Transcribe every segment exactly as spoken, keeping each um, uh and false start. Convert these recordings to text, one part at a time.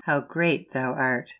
how great thou art.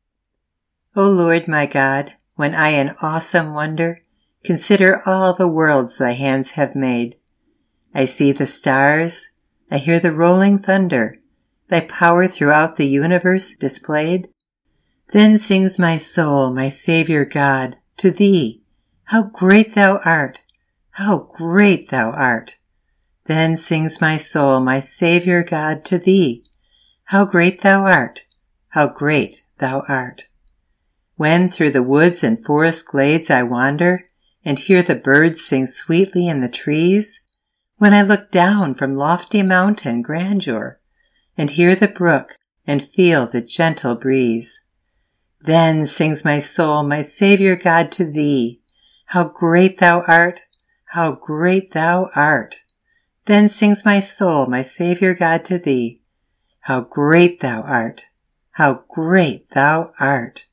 O Lord my God, when I in awesome wonder consider all the worlds thy hands have made, I see the stars, I hear the rolling thunder, thy power throughout the universe displayed. Then sings my soul, my Saviour God, to thee, how great thou art, how great thou art. Then sings my soul, my Saviour God, to thee, how great thou art, how great thou art. When through the woods and forest glades I wander, and hear the birds sing sweetly in the trees, when I look down from lofty mountain grandeur, and hear the brook, and feel the gentle breeze, then sings my soul, my Saviour God, to thee, how great thou art, how great thou art. Then sings my soul, my Saviour God, to thee, how great thou art, how great thou art.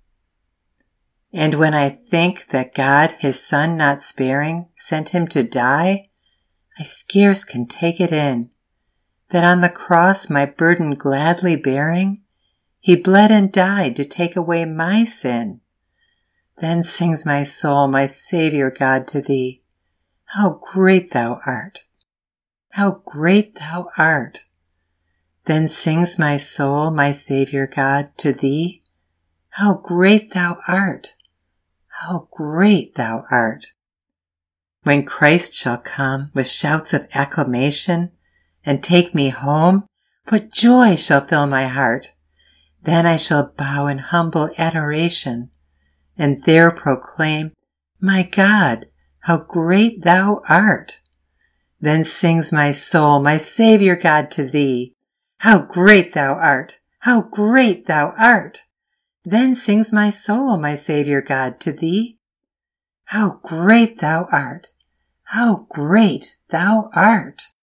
And when I think that God, his Son not sparing, sent him to die, I scarce can take it in, that on the cross my burden gladly bearing, he bled and died to take away my sin. Then sings my soul, my Saviour God, to thee, how great thou art, how great thou art. Then sings my soul, my Saviour God, to thee, how great thou art, how great thou art. When Christ shall come with shouts of acclamation and take me home, what joy shall fill my heart! Then I shall bow in humble adoration and there proclaim, my God, how great thou art. Then sings my soul, my Saviour God, to thee, how great thou art, how great thou art. Then sings my soul, my Saviour God, to thee, how great thou art, how great thou art.